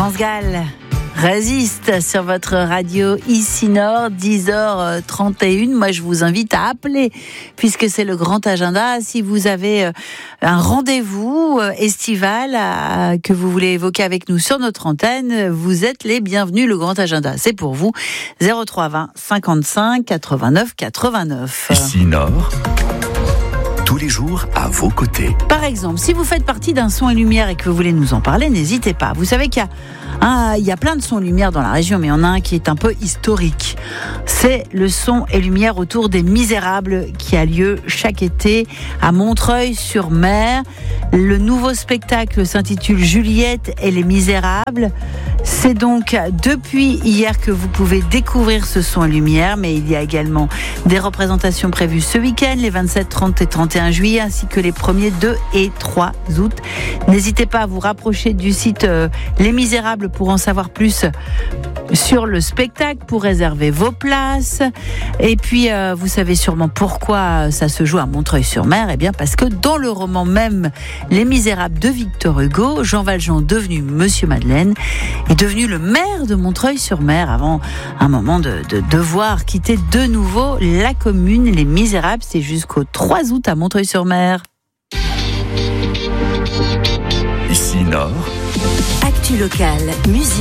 France Gall résiste sur votre radio ici Nord, 10h31. Moi, je vous invite à appeler puisque c'est le grand agenda. Si vous avez un rendez-vous estival que vous voulez évoquer avec nous sur notre antenne, vous êtes les bienvenus. Le grand agenda, c'est pour vous. 03 20 55 89 89. Ici Nord, tous les jours à vos côtés. Par exemple, si vous faites partie d'un son et lumière et que vous voulez nous en parler, n'hésitez pas. Vous savez qu'il y a plein de sons et lumières dans la région, mais il y en a un qui est un peu historique. C'est le son et lumière autour des Misérables qui a lieu chaque été à Montreuil-sur-Mer. Le nouveau spectacle s'intitule Juliette et les Misérables. C'est donc depuis hier que vous pouvez découvrir ce son et lumière, mais il y a également des représentations prévues ce week-end, les 27, 30 et 31 juillet, ainsi que les 1er, 2 et 3 août. N'hésitez pas à vous rapprocher du site Les Misérables pour en savoir plus sur le spectacle, pour réserver vos places. Et puis, vous savez sûrement pourquoi ça se joue à Montreuil-sur-Mer. Eh bien, parce que dans le roman même Les Misérables de Victor Hugo, Jean Valjean, devenu Monsieur Madeleine, est devenu le maire de Montreuil-sur-Mer avant un moment de devoir quitter de nouveau la commune. Les Misérables, c'est jusqu'au 3 août à Montreuil-sur-Mer. Ici Nord. Actu locale, musique.